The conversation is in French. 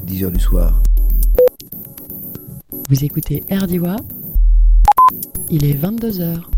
10h du soir. Vous écoutez RDIWA, il est 22h.